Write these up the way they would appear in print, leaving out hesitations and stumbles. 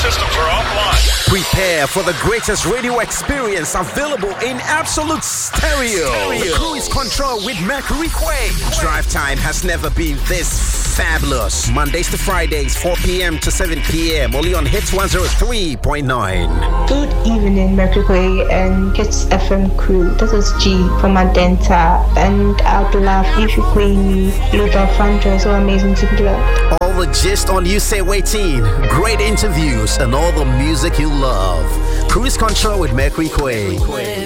systems are offline. Prepare for the greatest radio experience available in absolute stereo. Cruise control with Mercury Quay. Drive time has never been this fabulous. Mondays to Fridays, 4 p.m. to 7 p.m. Only on Hits 103.9. Good evening, Mercury Quay and Hits FM crew. This is G from Adenta, and I'd love if you play me Luther Fandra. So amazing to be loved. All the gist on You Say Waiting, great interviews, and all the music you love. Cruise control with Mercury Quay.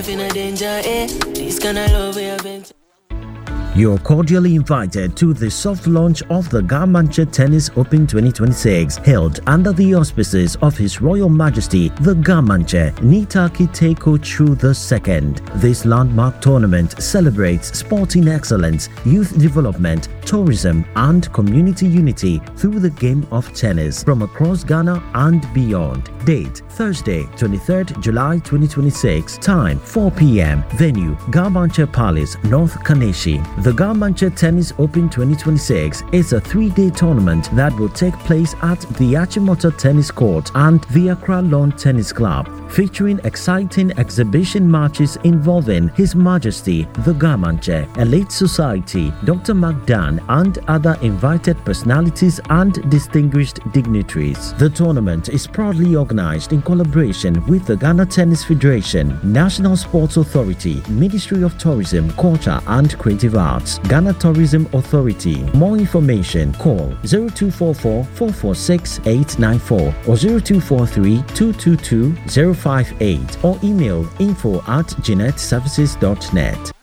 You're cordially invited to the soft launch of the Garmanche Tennis Open 2026, held under the auspices of His Royal Majesty the Garmanche Nitaki Teiko Chu II. This landmark tournament celebrates sporting excellence, youth development, tourism, and community unity through the game of tennis from across Ghana and beyond. Date Thursday, 23rd July 2026. Time 4 p.m. Venue Garmanche Palace, North Kaneshi. The Garmanche Tennis Open 2026 is a 3-day tournament that will take place at the Achimota Tennis Court and the Accra Lawn Tennis Club, featuring exciting exhibition matches involving His Majesty the Garmanche, Elite Society, Dr. McDan, and other invited personalities and distinguished dignitaries. The tournament is proudly organized in collaboration with the Ghana Tennis Federation, National Sports Authority, Ministry of Tourism, Culture and Creative Arts, Ghana Tourism Authority. More information, call 0244 446 894 or 0243 222 058 or email info@jeanetteservices.net.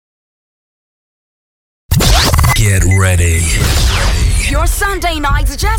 Get ready. Your Sunday nights just